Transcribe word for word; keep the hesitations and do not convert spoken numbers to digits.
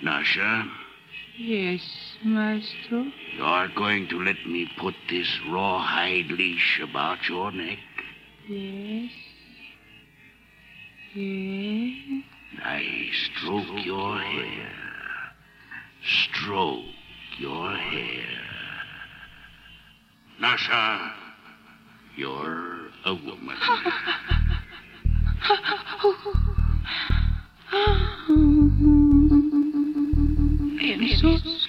Nasha? Yes, Maestro. You're going to let me put this rawhide leash about your neck? Yes. Yes. I stroke your hair. Stroke your hair. Nasha, you're a woman. I am so